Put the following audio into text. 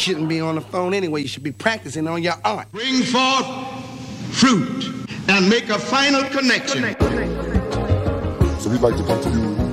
shouldn't be on the phone anyway. You should be practicing on your art. Bring forth fruit and make a final connection. So we'd like to come to you